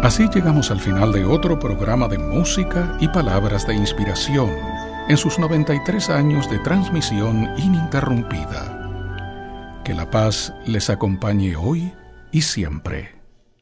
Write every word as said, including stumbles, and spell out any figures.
Así llegamos al final de otro programa de música y palabras de inspiración en sus noventa y tres años de transmisión ininterrumpida. Que la paz les acompañe hoy y siempre.